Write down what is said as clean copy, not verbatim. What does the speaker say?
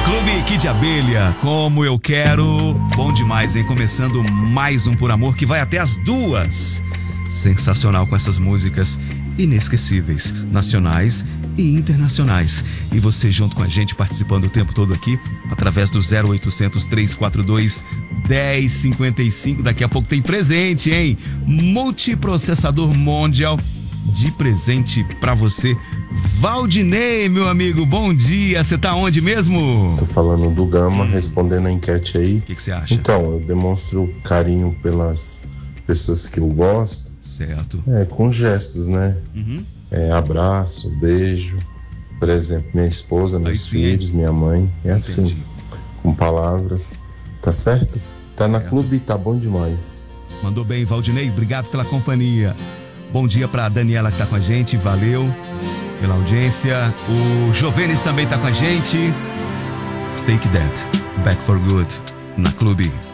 Clube Kid Abelha, como eu quero. Bom demais, hein? Começando mais um Por Amor que vai até as 2. Sensacional com essas músicas inesquecíveis, nacionais e internacionais. E você junto com a gente, participando o tempo todo aqui, através do 0800 342 1055. Daqui a pouco tem presente, hein? Multiprocessador Mondial de presente pra você. Valdinei, meu amigo, bom dia. Você tá onde mesmo? Tô falando do Gama, respondendo a enquete aí. O que você acha? Então, eu demonstro carinho pelas pessoas que eu gosto. Certo. Com gestos, né? Uhum. Abraço, beijo. Por exemplo, minha esposa, meus filhos, minha mãe. Assim, com palavras. Tá certo? Tá na clube, tá bom demais. Mandou bem, Valdinei. Obrigado pela companhia. Bom dia pra Daniela que tá com a gente. Valeu pela audiência. O Jovenes também tá com a gente. Take That, Back for Good, na clube.